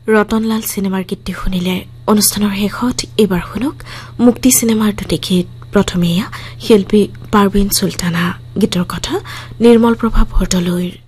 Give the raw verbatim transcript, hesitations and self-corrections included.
ৰতনলাল চিনেমাৰ গীতটি শুনিলে অনুষ্ঠানৰ শেষত এইবাৰ শুনক মুক্তি চিনেমাৰ দুটি গীত প্ৰথমে শিল্পী পাৰবিন চুলতানা গীতৰ কথা নিৰ্মল প্ৰভা বৰদলৈৰ